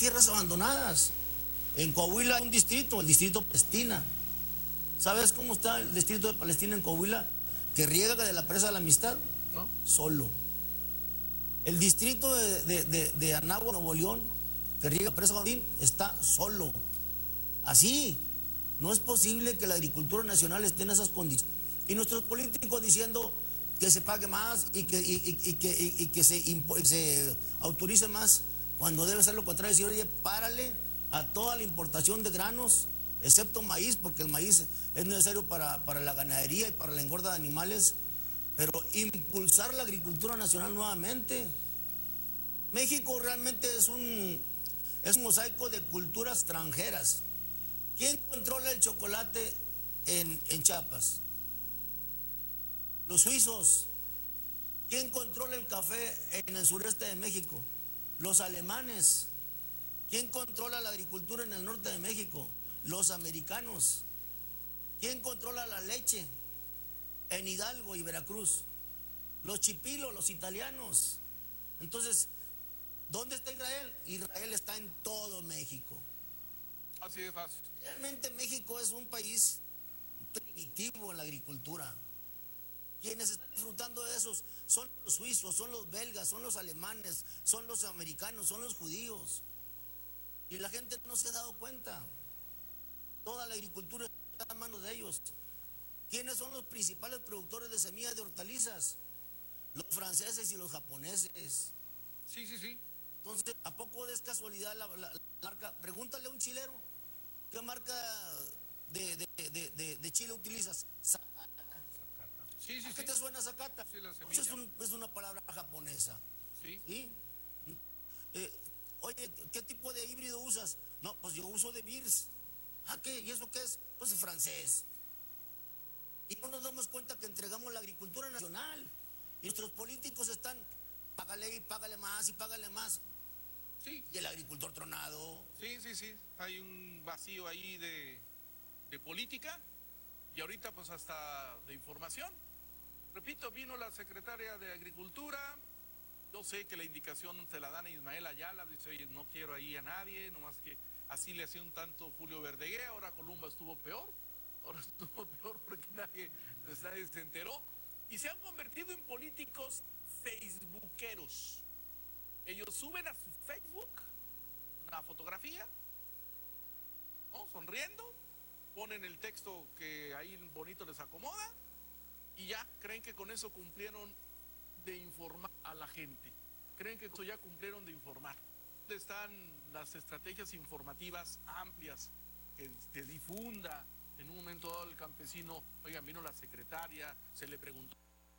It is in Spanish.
tierras abandonadas. En Coahuila hay un distrito, el distrito Palestina. ¿Sabes cómo está el distrito de Palestina en Coahuila? Que riega de la presa de la Amistad, ¿no? Solo. El distrito de Anáhuac, Nuevo León, que riega la presa de Bandín, está solo. Así, no es posible que la agricultura nacional esté en esas condiciones. Y nuestros políticos diciendo que se pague más y que se autorice más, cuando debe ser lo contrario, decir, oye, párale a toda la importación de granos, excepto maíz, porque el maíz es necesario para la ganadería y para la engorda de animales, pero impulsar la agricultura nacional nuevamente. México realmente es un mosaico de culturas extranjeras. ¿Quién controla el chocolate en Chiapas? Los suizos. ¿Quién controla el café en el sureste de México? Los alemanes. ¿Quién controla la agricultura en el norte de México? Los americanos. ¿Quién controla la leche en Hidalgo y Veracruz? Los chipilos, los italianos. Entonces, ¿dónde está Israel? Israel está en todo México. Así de fácil. Realmente México es un país primitivo en la agricultura. Quienes están disfrutando de esos son los suizos, son los belgas, son los alemanes, son los americanos, son los judíos. Y la gente no se ha dado cuenta. Toda la agricultura está en manos de ellos. ¿Quiénes son los principales productores de semillas de hortalizas? Los franceses y los japoneses. Sí, sí, sí. Entonces, ¿a poco es casualidad la marca? Pregúntale a un chilero, ¿qué marca de chile utilizas? Zacata. Sí, sí, ¿A qué sí. te suena zacata? Sí, la Pues semilla. es una palabra japonesa. Sí. ¿Sí? Oye, ¿qué tipo de híbrido usas? No, pues yo uso de Beers. ¿Ah, qué? ¿Y eso qué es? Pues es francés. Y no nos damos cuenta que entregamos la agricultura nacional. Y nuestros políticos están, págale y págale más y págale más. Sí. Y el agricultor tronado. Sí, sí, sí. Hay un vacío ahí de política y ahorita pues hasta de información. Repito, vino la secretaria de Agricultura. Yo sé que la indicación te la dan a Ismael Ayala. Dice, oye, no quiero ahí a nadie, nomás que así le hacía un tanto Julio Verdegué. Ahora Columba estuvo peor. Ahora estuvo peor porque nadie se enteró. Y se han convertido en políticos facebookeros. Ellos suben a su Facebook una fotografía, ¿no? Sonriendo, ponen el texto que ahí bonito les acomoda y ya creen que con eso cumplieron de informar a la gente. Creen que con eso ya cumplieron de informar. ¿Dónde están las estrategias informativas amplias que se difunda en un momento dado el campesino? Oigan, vino la secretaria, se le preguntó